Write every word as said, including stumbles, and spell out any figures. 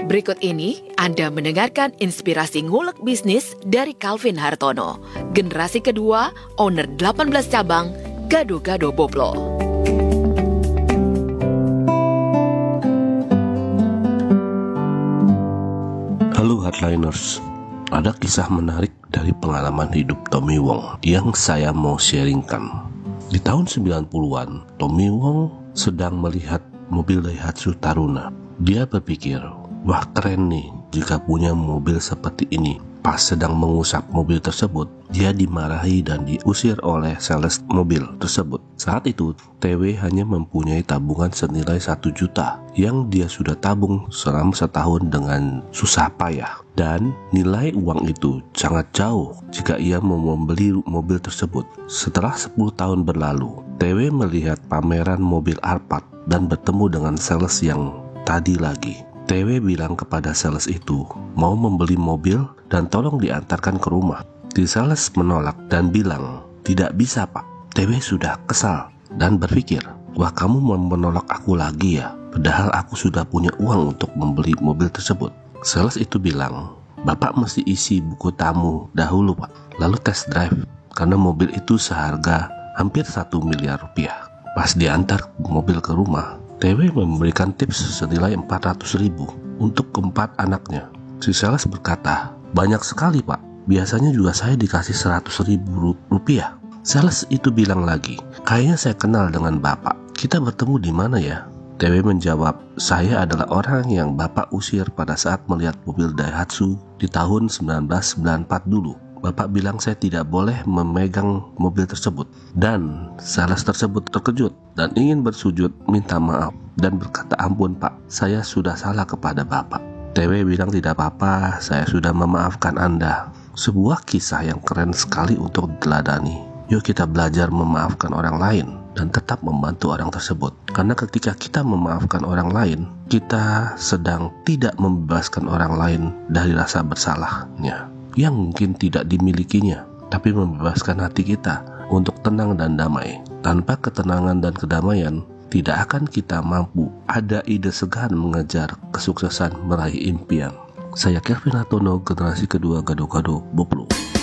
Berikut ini Anda mendengarkan inspirasi ngulek bisnis dari Calvin Hartono, generasi kedua, owner delapan belas cabang, Gado-Gado Boplo. Halo Hardliners, ada kisah menarik dari pengalaman hidup Tommy Wong yang saya mau sharingkan. Di tahun sembilan puluhan, Tommy Wong sedang melihat mobil Daihatsu Taruna. Dia berpikir, wah keren nih jika punya mobil seperti ini. Pas sedang mengusap mobil tersebut, dia dimarahi dan diusir oleh sales mobil tersebut. Saat itu, T W hanya mempunyai tabungan senilai satu juta yang dia sudah tabung selama setahun dengan susah payah. Dan nilai uang itu sangat jauh jika ia mau membeli mobil tersebut. Setelah sepuluh tahun berlalu, T W melihat pameran mobil Alphard dan bertemu dengan sales yang tadi lagi. T W bilang kepada sales itu mau membeli mobil dan tolong diantarkan ke rumah. Si sales menolak dan bilang, tidak bisa pak. T W sudah kesal dan berpikir, wah kamu mau menolak aku lagi ya, padahal aku sudah punya uang untuk membeli mobil tersebut. Sales itu bilang, bapak mesti isi buku tamu dahulu pak, lalu test drive, karena mobil itu seharga hampir satu miliar rupiah. Pas diantar mobil ke rumah, T W memberikan tips senilai empat ratus ribu untuk keempat anaknya. Si sales berkata, banyak sekali pak, biasanya juga saya dikasih seratus ribu rupiah. Sales itu bilang lagi, kayaknya saya kenal dengan bapak, kita bertemu di mana ya? T W menjawab, saya adalah orang yang bapak usir pada saat melihat mobil Daihatsu di tahun seribu sembilan ratus sembilan puluh empat dulu. Bapak bilang saya tidak boleh memegang mobil tersebut. Dan sales tersebut terkejut dan ingin bersujud minta maaf dan berkata, ampun pak, saya sudah salah kepada bapak. T W bilang tidak apa-apa, saya sudah memaafkan Anda. Sebuah kisah yang keren sekali untuk diteladani. Yuk kita belajar memaafkan orang lain dan tetap membantu orang tersebut. Karena ketika kita memaafkan orang lain, kita sedang tidak membebaskan orang lain dari rasa bersalahnya yang mungkin tidak dimilikinya, tapi membebaskan hati kita untuk tenang dan damai. Tanpa ketenangan dan kedamaian, tidak akan kita mampu ada ide segan mengejar kesuksesan meraih impian. Saya Calvin Hartono, generasi kedua Gado-Gado Boplo.